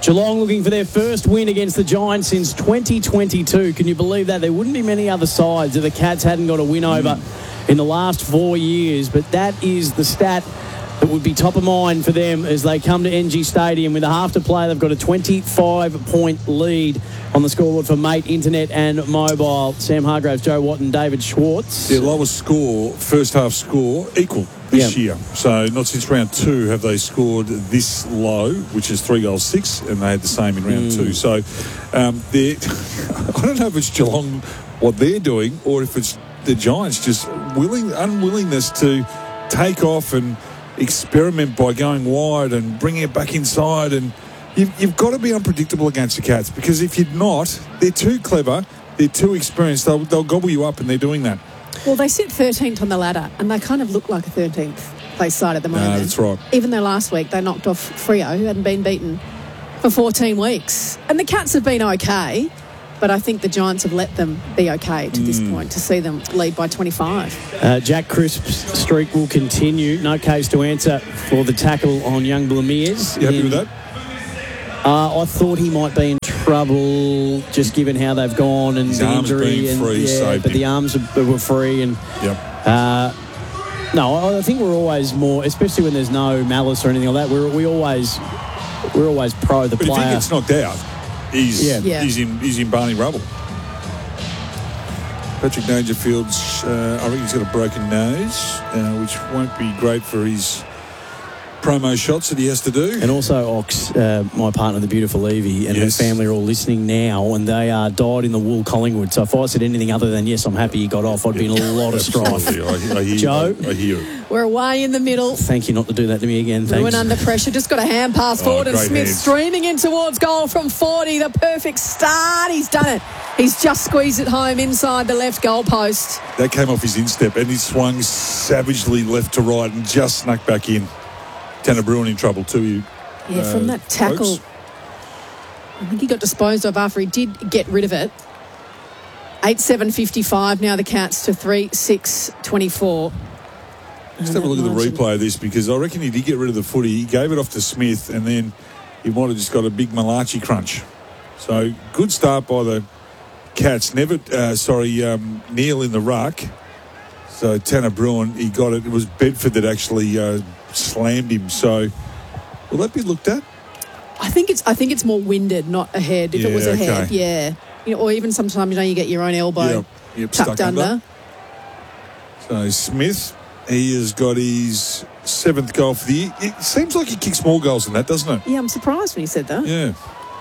Geelong looking for their first win against the Giants since 2022. Can you believe that? There wouldn't be many other sides that the Cats hadn't got a win over in the last 4 years, but that is the stat that would be top of mind for them as they come to NG Stadium. With a half to play, they've got a 25-point lead on the scoreboard for Mate Internet and Mobile. Sam Hargraves, Joe Watt and David Schwartz. Their lowest score, first half score, equal this year. So not since round 2 have they scored this low, which is 3 goals 6, and they had the same in round 2. So I don't know if it's Geelong what they're doing or if it's the Giants just unwillingness to take off and experiment by going wide and bringing it back inside. And you've got to be unpredictable against the Cats, because if you're not, they're too clever, they're too experienced, they'll gobble you up, and they're doing that. Well, they sit 13th on the ladder, and they kind of look like a 13th place side at the moment. That's right. Even though last week they knocked off Freo, who hadn't been beaten for 14 weeks. And the Cats have been okay, but I think the Giants have let them be okay to this point, to see them lead by 25. Jack Crisp's streak will continue. No case to answer for the tackle on young Blamiers. You happy with that? I thought he might be in trouble, just given how they've gone and his the arms injury. being free, but the arms were free. And no, I think we're always more, especially when there's no malice or anything like that. We're always pro the but player. If he gets knocked out, he's in Barney rubble. Patrick Dangerfield's, I reckon he's got a broken nose, which won't be great for his promo shots that he has to do. And also Ox, my partner, the beautiful Evie, and her family are all listening now, and they are dyed in the wool Collingwood. So if I said anything other than, yes, I'm happy he got off, I'd be in a lot of strife. I hear Joe? I hear it. We're away in the middle. Thank you not to do that to me again. Thanks. Ruin under pressure. Just got a hand pass forward, and Smith streaming in towards goal from 40. The perfect start. He's done it. He's just squeezed it home inside the left goal post. That came off his instep, and he swung savagely left to right and just snuck back in. Tanner Bruin in trouble too. From that tackle. Folks. I think he got disposed of after he did get rid of it. 8-7-55 now the Cats to 3-6-24. Just have a look at the replay of this, because I reckon he did get rid of the footy. He gave it off to Smith, and then he might have just got a big Malachi crunch. So good start by the Cats. Neil in the ruck. So Tanner Bruin, he got it. It was Bedford that actually slammed him. So will that be looked at? I think it's more winded, not ahead. If it was ahead, or even sometimes you get your own elbow tucked under. So Smith, he has got his 7th goal for the year. It seems like he kicks more goals than that, doesn't it? Yeah, I'm surprised when you said that. Yeah.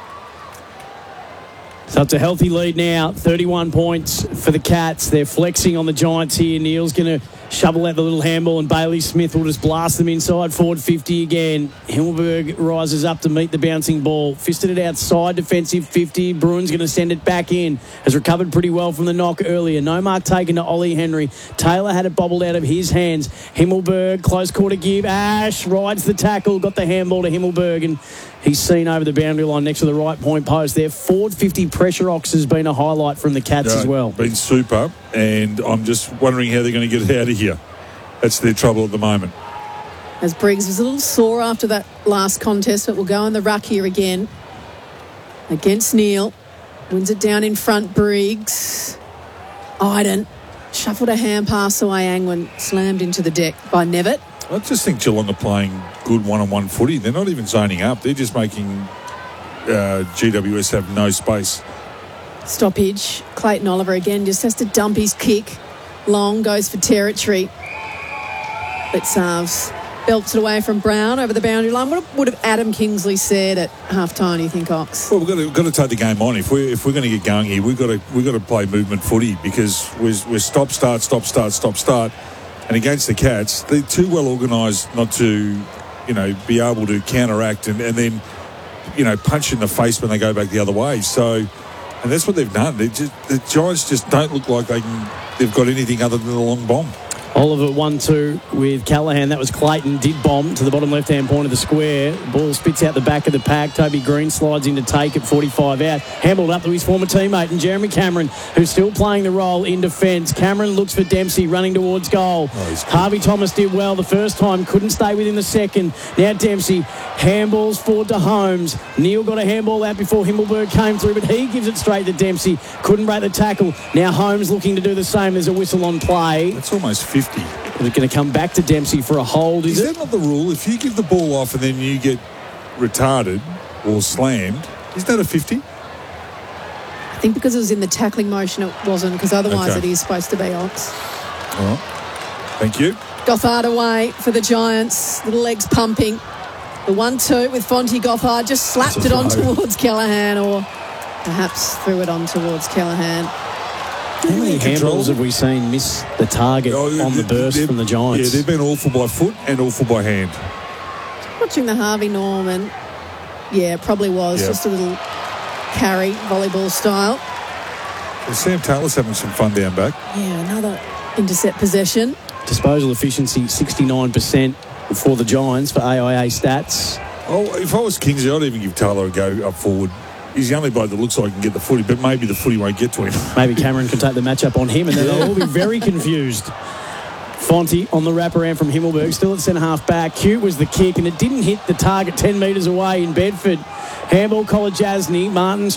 So it's a healthy lead now, 31 points for the Cats. They're flexing on the Giants here. Neil's going to shovel out the little handball, and Bailey Smith will just blast them inside, forward 50 again. Himmelberg rises up to meet the bouncing ball. Fisted it outside, defensive 50. Bruin's going to send it back in. Has recovered pretty well from the knock earlier. No mark taken to Ollie Henry. Taylor had it bobbled out of his hands. Himmelberg, close quarter give. Ash rides the tackle, got the handball to Himmelberg, and he's seen over the boundary line next to the right point post. Their forward 50 pressure ox has been a highlight from the Cats as well. Been super, and I'm just wondering how they're going to get it out of here. That's their trouble at the moment. As Briggs was a little sore after that last contest, but we'll go in the ruck here again against Neil. Wins it down in front, Briggs. Iden shuffled a hand pass away. Angwin slammed into the deck by Nevitt. I just think Geelong are playing good one-on-one footy. They're not even zoning up. They're just making GWS have no space. Stoppage. Clayton Oliver again just has to dump his kick. Long goes for territory. But Sarves belts it away from Brown over the boundary line. What would have Adam Kingsley said at half-time, do you think, Ox? Well, we've got to take the game on. If we're going to get going here, we've got to play movement footy, because we're stop, start. And against the Cats, they're too well organised not to, be able to counteract and then, punch in the face when they go back the other way. So, and that's what they've done. The Giants just don't look like they've got anything other than the long bomb. Oliver 1-2 with Callaghan. That was Clayton. Did bomb to the bottom left-hand point of the square. Ball spits out the back of the pack. Toby Green slides in to take at 45 out. Handled up to his former teammate and Jeremy Cameron, who's still playing the role in defence. Cameron looks for Dempsey running towards goal. Harvey Thomas did well the first time. Couldn't stay within the second. Now Dempsey handballs forward to Holmes. Neil got a handball out before Himmelberg came through, but he gives it straight to Dempsey. Couldn't break the tackle. Now Holmes looking to do the same. There's a whistle on play. That's almost 50. They're going to come back to Dempsey for a hold, is it? Is that not the rule? If you give the ball off and then you get retarded or slammed, is that a 50? I think because it was in the tackling motion, it wasn't, because otherwise it is supposed to be ox. All right. Thank you. Gothard away for the Giants. Little legs pumping. The 1-2 with Fonty Gothard just slapped it on towards Callaghan, or perhaps threw it on towards Callaghan. How many handballs have we seen miss the target on the burst from the Giants? Yeah, they've been awful by foot and awful by hand. Watching the Harvey Norman, yeah, it probably was just a little carry, volleyball style. Well, Sam Taylor's having some fun down back. Yeah, another intercept possession. Disposal efficiency 69% for the Giants for AIA stats. Oh, if I was Kingsley, I'd even give Taylor a go up forward. He's the only bloke that looks like he can get the footy, but maybe the footy won't get to him. Maybe Cameron can take the matchup on him, and then they'll all be very confused. Fonty on the wraparound from Himmelberg, still at centre-half back. Cute was the kick, and it didn't hit the target 10 metres away in Bedford. Handball, Kolajasny. Martin